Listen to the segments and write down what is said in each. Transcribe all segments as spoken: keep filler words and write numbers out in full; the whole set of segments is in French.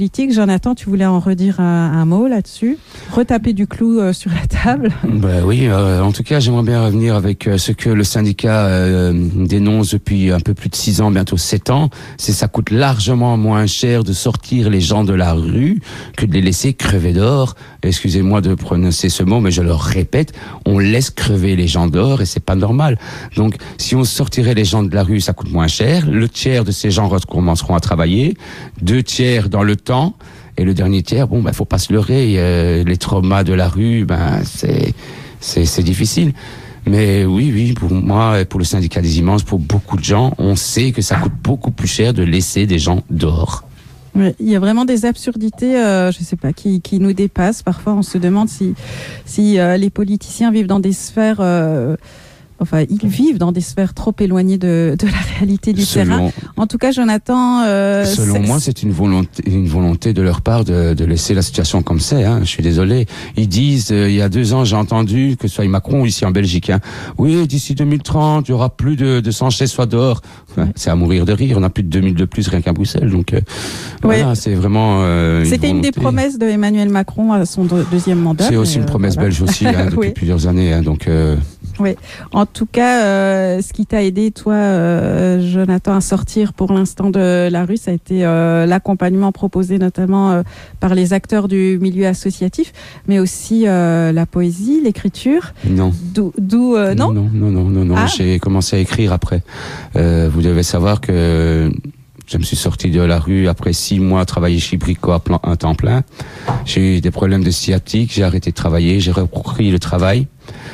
politique. Jonathan, tu voulais en redire un, un mot là-dessus, retaper du clou euh, sur la table. Ben oui, euh, en tout cas, j'aimerais bien revenir avec euh, ce que le syndicat euh, dénonce depuis un peu plus de six ans, bientôt sept ans. C'est ça coûte largement moins cher de sortir les gens de la rue que de les laisser crever dehors. Excusez-moi de prononcer ce mot, mais je le répète, on laisse crever les gens dehors et c'est pas normal. Donc, si on sortirait les gens de la rue, ça coûte moins cher. Le tiers de ces gens recommenceront à travailler. Deux tiers dans le temps. Et le dernier tiers, bon, ben, faut pas se leurrer. Euh, les traumas de la rue, ben, c'est, c'est, c'est difficile. Mais oui, oui, pour moi, pour le syndicat des immenses, pour beaucoup de gens, on sait que ça coûte beaucoup plus cher de laisser des gens dehors. Oui, il y a vraiment des absurdités, euh, je sais pas, qui, qui nous dépassent. Parfois, on se demande si, si euh, les politiciens vivent dans des sphères... Euh, Enfin, ils vivent dans des sphères trop éloignées de, de la réalité du Selon, terrain. En tout cas, Jonathan... Euh, selon c'est, moi, c'est une volonté, une volonté de leur part de, de laisser la situation comme c'est. Hein. Je suis désolé. Ils disent, euh, il y a deux ans, j'ai entendu, que ce soit Macron ou ici en Belgique, hein, oui, d'ici deux mille trente, il y aura plus de, de Sanchez soit dehors. Enfin, ouais. C'est à mourir de rire. On a plus de deux mille de plus rien qu'à Bruxelles. Donc, euh, ouais. Voilà, c'est vraiment euh, une C'était volonté. une des promesses de Emmanuel Macron à son de, deuxième mandat. C'est aussi une euh, promesse voilà. belge aussi, hein, depuis oui. plusieurs années. Hein, donc... Euh, Oui, en tout cas, euh, ce qui t'a aidé, toi, euh, Jonathan, à sortir pour l'instant de la rue, ça a été euh, l'accompagnement proposé notamment euh, par les acteurs du milieu associatif, mais aussi euh, la poésie, l'écriture. Non. D'où, d'où euh, non, non, non, non, non, non. Ah. J'ai commencé à écrire après. Euh, vous devez savoir que je me suis sorti de la rue après six mois à travailler chez Brico à, plan, à temps plein. J'ai eu des problèmes de sciatique, j'ai arrêté de travailler, j'ai repris le travail.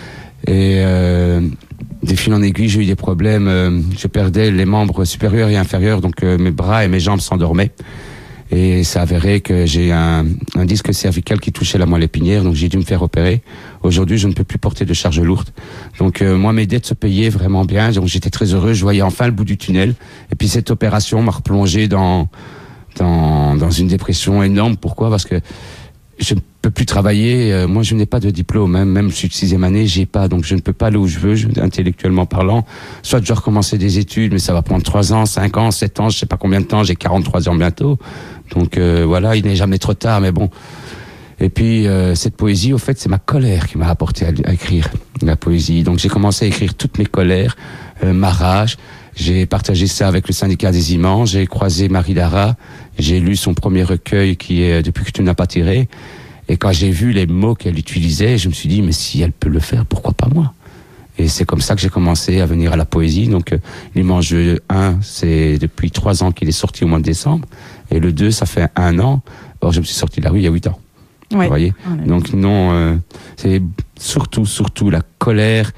Et euh, de fil en aiguille, j'ai eu des problèmes. Euh, je perdais les membres supérieurs et inférieurs, donc euh, mes bras et mes jambes s'endormaient. Et ça avéré que j'ai un, un disque cervical qui touchait la moelle épinière, donc j'ai dû me faire opérer. Aujourd'hui, je ne peux plus porter de charge lourde. Donc euh, moi, mes dettes se payaient vraiment bien, donc j'étais très heureux. Je voyais enfin le bout du tunnel. Et puis cette opération m'a replongé dans dans, dans une dépression énorme. Pourquoi ? Parce que je ne peux plus travailler. Euh, moi, je n'ai pas de diplôme. Hein. Même je suis de sixième année, j'ai pas. Donc, je ne peux pas aller où je veux, je, intellectuellement parlant. Soit je dois recommencer des études, mais ça va prendre trois ans, cinq ans, sept ans, je sais pas combien de temps. J'ai quarante-trois ans bientôt. Donc, euh, voilà, il n'est jamais trop tard, mais bon. Et puis, euh, cette poésie, au fait, c'est ma colère qui m'a apporté à, à écrire la poésie. Donc, j'ai commencé à écrire toutes mes colères, euh, ma rage. J'ai partagé ça avec le syndicat des immenses. J'ai croisé Marie Lara. J'ai lu son premier recueil qui est « Depuis que tu n'as pas tiré ». Et quand j'ai vu les mots qu'elle utilisait, je me suis dit, mais si elle peut le faire, pourquoi pas moi ? Et c'est comme ça que j'ai commencé à venir à la poésie. Donc, euh, l'immense jeu un, c'est depuis trois ans qu'il est sorti au mois de décembre. Et le deux, ça fait un an. Or, je me suis sorti de la rue il y a huit ans. Ouais. Vous voyez ? Donc, non, euh, c'est surtout, surtout la colère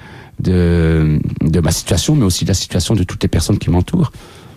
de, de ma situation, mais aussi de la situation de toutes les personnes qui m'entourent.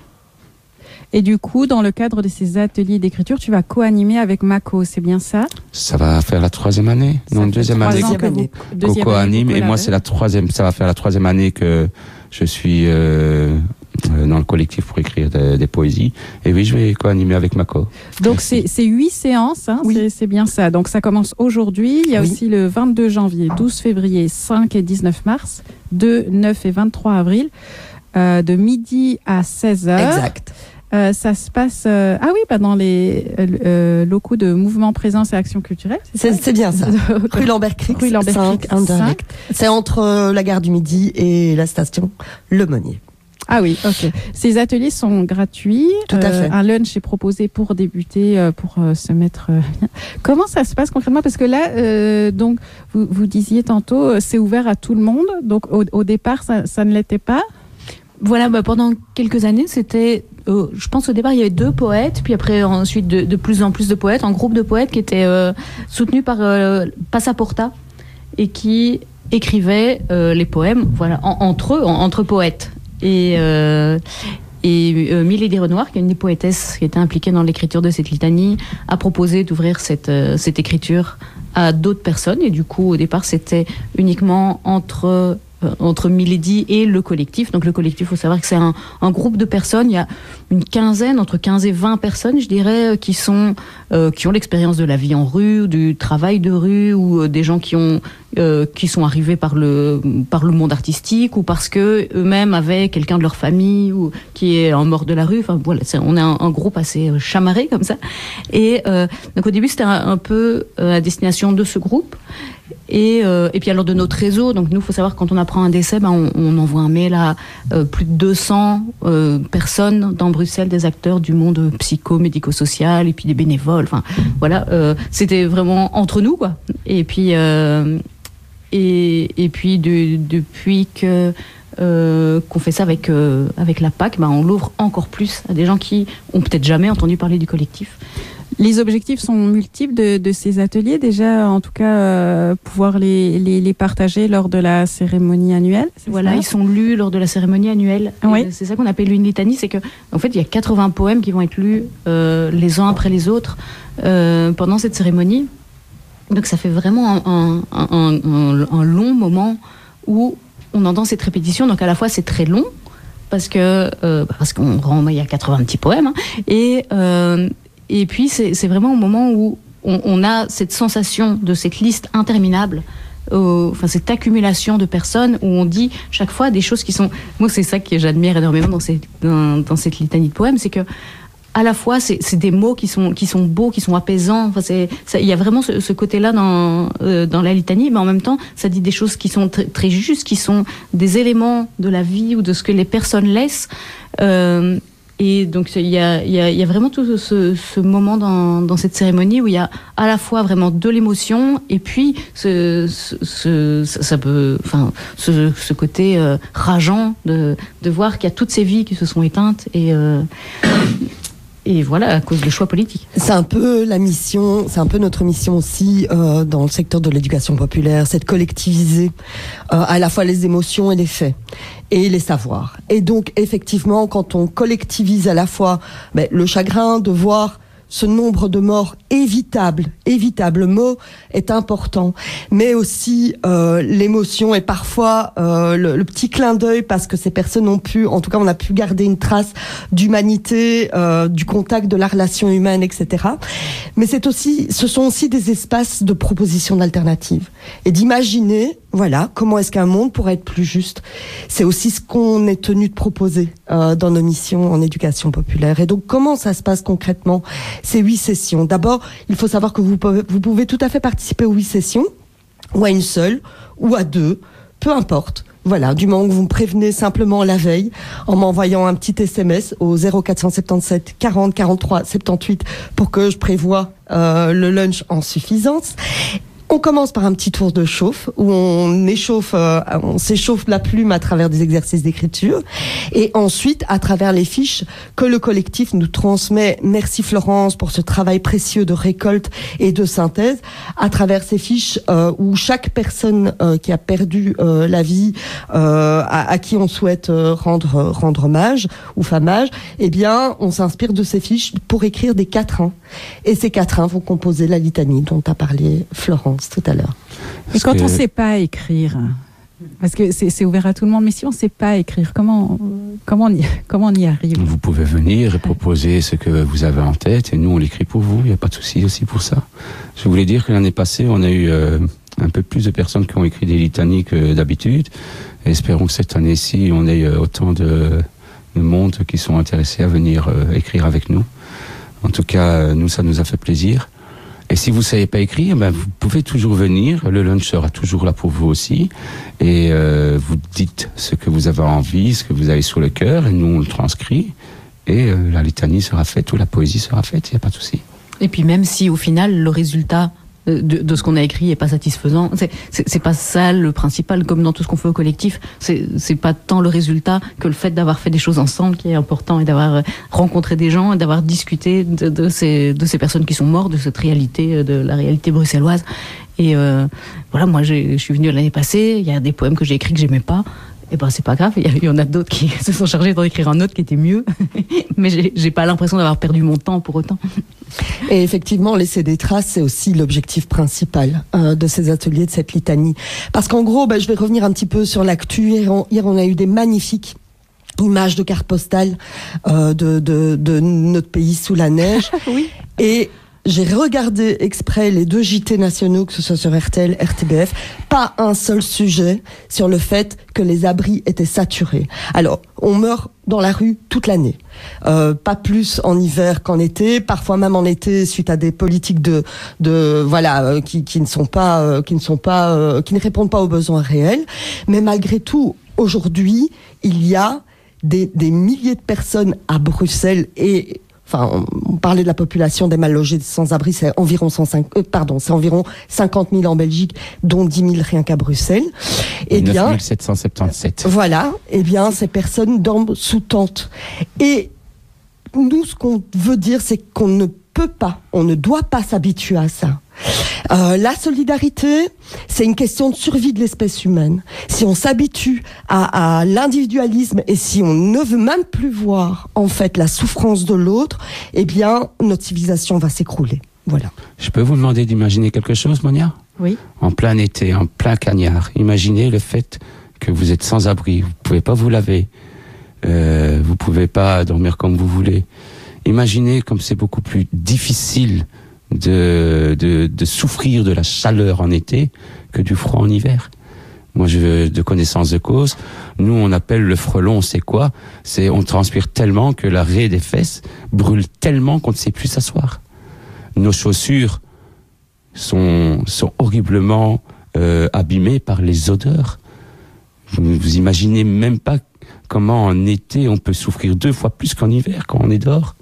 Et du coup, dans le cadre de ces ateliers d'écriture, tu vas co-animer avec Mako, c'est bien ça ? Ça va faire la troisième année, ça non, deuxième année. Deuxième année. Vous, co-anime, et moi, c'est la troisième, ça va faire la troisième année que je suis euh, dans le collectif pour écrire des, des poésies. Et oui, je vais co-animer avec Mako. Donc, c'est, c'est huit séances, hein, oui. c'est, c'est bien ça. Donc, ça commence aujourd'hui. Il y a oui. aussi le vingt-deux janvier, douze février, cinq et dix-neuf mars, deux, neuf et vingt-trois avril, euh, de midi à seize heures. Exact. Euh, ça se passe euh, ah oui bah dans les euh, locaux de Mouvement Présence et Action Culturelle. C'est, c'est, c'est bien ça. Rue Lambert-Crix, Rue Lambert-Crix cinq. C'est entre euh, la gare du Midi et la station Le Monnier. Ah oui, ok. Ces ateliers sont gratuits. Tout à fait. Euh, un lunch est proposé pour débuter, euh, pour euh, se mettre euh, bien. Comment ça se passe concrètement ? Parce que là, euh, donc vous, vous disiez tantôt, euh, c'est ouvert à tout le monde. Donc au, au départ, ça, ça ne l'était pas. Voilà, bah, pendant quelques années, c'était, euh, je pense au départ, il y avait deux poètes, puis après, ensuite, de, de plus en plus de poètes, un groupe de poètes qui était euh, soutenu par euh, Passaporta et qui écrivaient euh, les poèmes, voilà, en, entre eux, en, entre poètes. Et, euh, et euh, Milady Renoir, qui est une des poétesses qui était impliquée dans l'écriture de cette litanie, a proposé d'ouvrir cette, euh, cette écriture à d'autres personnes. Et du coup, au départ, c'était uniquement entre entre Milady et le collectif. Donc le collectif, il faut savoir que c'est un, un groupe de personnes. Il y a une quinzaine, entre quinze et vingt personnes, je dirais, qui sont euh, qui ont l'expérience de la vie en rue, du travail de rue, ou euh, des gens qui ont euh, qui sont arrivés par le par le monde artistique, ou parce que eux-mêmes avaient quelqu'un de leur famille ou qui est en mort de la rue. Enfin voilà, c'est, on est un, un groupe assez chamarré comme ça. Et euh, donc au début, c'était un, un peu euh, à destination de ce groupe. Et, euh, et puis alors de notre réseau, donc nous, il faut savoir que quand on apprend un décès, ben on, on envoie un mail à euh, plus de deux cents euh, personnes dans Bruxelles, des acteurs du monde psycho-médico-social, et puis des bénévoles. Enfin, voilà, euh, c'était vraiment entre nous, quoi. Et puis, euh, et, et puis de, depuis que euh, qu'on fait ça avec euh, avec la P A C, ben on l'ouvre encore plus à des gens qui ont peut-être jamais entendu parler du collectif. Les objectifs sont multiples de, de ces ateliers. Déjà, en tout cas, euh, pouvoir les, les, les partager lors de la cérémonie annuelle. Voilà, ça ils sont lus lors de la cérémonie annuelle. Oui. C'est ça qu'on appelle une litanie. C'est que, en fait, il y a quatre-vingts poèmes qui vont être lus euh, les uns après les autres euh, pendant cette cérémonie. Donc, ça fait vraiment un, un, un, un, un long moment où on entend cette répétition. Donc, à la fois, c'est très long parce que euh, parce qu'on rend, il y a quatre-vingts petits poèmes hein, et euh, Et puis, c'est, c'est vraiment au moment où on, on a cette sensation de cette liste interminable, euh, enfin, cette accumulation de personnes où on dit chaque fois des choses qui sont... Moi, c'est ça que j'admire énormément dans, ces, dans, dans cette litanie de poèmes, c'est que à la fois, c'est, c'est des mots qui sont, qui sont beaux, qui sont apaisants. Enfin, c'est, ça, il y a vraiment ce, ce côté-là dans, euh, dans la litanie, mais en même temps, ça dit des choses qui sont très, très justes, qui sont des éléments de la vie ou de ce que les personnes laissent. Euh, Et donc, il y a, il y a, il y a vraiment tout ce, ce moment dans, dans cette cérémonie où il y a à la fois vraiment de l'émotion et puis ce, ce, ce, ça peut, enfin, ce, ce côté euh, rageant de, de voir qu'il y a toutes ces vies qui se sont éteintes et, euh, et voilà, à cause des choix politiques. C'est un peu la mission, c'est un peu notre mission aussi euh, dans le secteur de l'éducation populaire, c'est de collectiviser euh, à la fois les émotions et les faits et les savoirs. Et donc effectivement, quand on collectivise à la fois ben, le chagrin de voir ce nombre de morts évitable, évitable, le mot est important, mais aussi euh, l'émotion et parfois euh, le, le petit clin d'œil parce que ces personnes ont pu, en tout cas on a pu garder une trace d'humanité, euh, du contact, de la relation humaine, et cetera. Mais c'est aussi, ce sont aussi des espaces de proposition d'alternatives et d'imaginer, voilà, comment est-ce qu'un monde pourrait être plus juste. C'est aussi ce qu'on est tenu de proposer euh, dans nos missions en éducation populaire. Et donc comment ça se passe concrètement? Ces huit sessions. D'abord, il faut savoir que vous pouvez, vous pouvez tout à fait participer aux huit sessions, ou à une seule, ou à deux, peu importe. Voilà, du moment que vous me prévenez simplement la veille, en m'envoyant un petit S M S au zéro quatre cent soixante-dix-sept quarante quarante-trois soixante-dix-huit pour que je prévoie euh, le lunch en suffisance. On commence par un petit tour de chauffe où on échauffe, euh, on s'échauffe la plume à travers des exercices d'écriture et ensuite à travers les fiches que le collectif nous transmet. Merci Florence pour ce travail précieux de récolte et de synthèse. À travers ces fiches euh, où chaque personne euh, qui a perdu euh, la vie, euh, à, à qui on souhaite euh, rendre rendre hommage ou famage, eh bien on s'inspire de ces fiches pour écrire des quatrains. Et ces quatrains vont composer la litanie dont a parlé Florence tout à l'heure. Et quand que... on ne sait pas écrire, parce que c'est, c'est ouvert à tout le monde, mais si on ne sait pas écrire, comment, comment, on y, comment on y arrive? Vous pouvez venir et proposer ce que vous avez en tête et nous on l'écrit pour vous, il n'y a pas de souci aussi pour ça. Je voulais dire que l'année passée on a eu euh, un peu plus de personnes qui ont écrit des litanies que d'habitude et espérons que cette année-ci on ait autant de, de monde qui sont intéressés à venir euh, écrire avec nous. En tout cas, nous ça nous a fait plaisir. Et si vous ne savez pas écrire, ben vous pouvez toujours venir. Le lunch sera toujours là pour vous aussi. Et euh, vous dites ce que vous avez envie, ce que vous avez sur le cœur, et nous on le transcrit. Et euh, la litanie sera faite ou la poésie sera faite, il n'y a pas de souci. Et puis même si au final le résultat de, de ce qu'on a écrit est pas satisfaisant, c'est, c'est, c'est pas ça le principal, comme dans tout ce qu'on fait au collectif. C'est, c'est pas tant le résultat que le fait d'avoir fait des choses ensemble qui est important et d'avoir rencontré des gens et d'avoir discuté de, de ces de ces personnes qui sont mortes, de cette réalité, de la réalité bruxelloise. Et euh, voilà, moi j'ai, je suis venue l'année passée, il y a des poèmes que j'ai écrits que j'aimais pas. Et ben c'est pas grave, il y en a d'autres qui se sont chargés d'en écrire un autre qui était mieux, mais j'ai, j'ai pas l'impression d'avoir perdu mon temps pour autant. Et effectivement, laisser des traces, c'est aussi l'objectif principal euh, de ces ateliers, de cette litanie. Parce qu'en gros, bah, je vais revenir un petit peu sur l'actu. Hier, on, hier, on a eu des magnifiques images de cartes postales euh, de, de, de notre pays sous la neige. Oui. Et j'ai regardé exprès les deux J T nationaux, que ce soit sur R T L, R T B F, pas un seul sujet sur le fait que les abris étaient saturés. Alors, on meurt dans la rue toute l'année. Euh, pas plus en hiver qu'en été, parfois même en été suite à des politiques de, de voilà, euh, qui, qui ne sont pas, euh, qui ne sont pas, euh, qui ne répondent pas aux besoins réels. Mais malgré tout, aujourd'hui, il y a des, des milliers de personnes à Bruxelles et Enfin, on parlait de la population des mal logés sans-abri, c'est environ cent cinq, euh, pardon, c'est environ cinquante mille en Belgique, dont dix mille rien qu'à Bruxelles. Et bien, neuf mille sept cent soixante-dix-sept. Voilà. Eh bien, ces personnes dorment sous tente. Et nous, ce qu'on veut dire, c'est qu'on ne peut pas, on ne doit pas s'habituer à ça. Euh, la solidarité, c'est une question de survie de l'espèce humaine. Si on s'habitue à, à l'individualisme et si on ne veut même plus voir en fait la souffrance de l'autre, eh bien notre civilisation va s'écrouler. Voilà. Je peux vous demander d'imaginer quelque chose, Monia ? Oui. En plein été, en plein cagnard, imaginez le fait que vous êtes sans abri, vous pouvez pas vous laver, euh, vous pouvez pas dormir comme vous voulez. Imaginez comme c'est beaucoup plus difficile de, de, de souffrir de la chaleur en été que du froid en hiver. Moi, je, de connaissance de cause, nous, on appelle le frelon, c'est quoi ? C'est, on transpire tellement que la raie des fesses brûle tellement qu'on ne sait plus s'asseoir. Nos chaussures sont, sont horriblement euh, abîmées par les odeurs. Vous, vous imaginez même pas comment en été, on peut souffrir deux fois plus qu'en hiver quand on est dehors.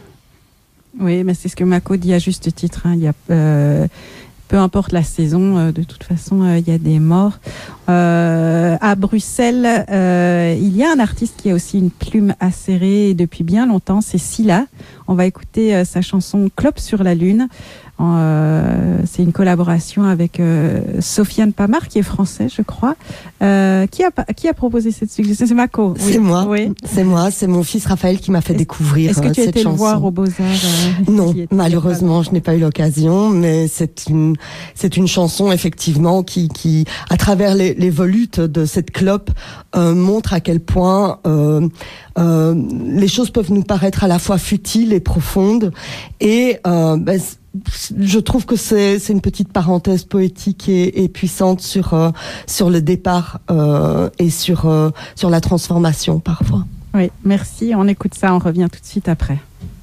Oui, mais c'est ce que Mako dit à juste titre. Hein. Il y a, euh, peu importe la saison, euh, de toute façon, euh, il y a des morts. Euh, à Bruxelles, euh, il y a un artiste qui a aussi une plume acérée depuis bien longtemps, c'est Scylla. On va écouter euh, sa chanson Clope sur la lune. Euh, c'est une collaboration avec euh, Sofiane Pamar, qui est français, je crois. Euh, qui, a, qui a proposé cette suggestion ? C'est Mako. C'est oui. moi. Oui. C'est moi. C'est mon fils Raphaël qui m'a fait est-ce, découvrir est-ce que euh, tu cette étais chanson. le voir au Beaux-Arts euh, Non, malheureusement, je n'ai pas eu l'occasion, mais c'est une, c'est une chanson effectivement qui, qui, à travers les, les volutes de cette clope, euh, montre à quel point euh, euh, les choses peuvent nous paraître à la fois futiles et profondes. Et euh, ben, je trouve que c'est, c'est une petite parenthèse poétique et, et puissante sur euh, sur le départ euh, et sur euh, sur la transformation parfois. Oui, merci. On écoute ça. On revient tout de suite après.